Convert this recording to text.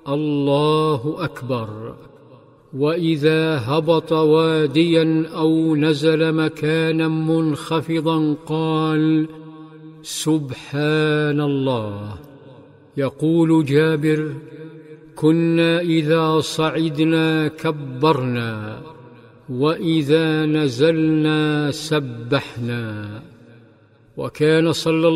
الله أكبر. وإذا هبط واديا أو نزل مكانا منخفضا قال: سبحان الله. يقول جابر: كنا إذا صعدنا كبرنا، وإذا نزلنا سبحنا. وكان صلى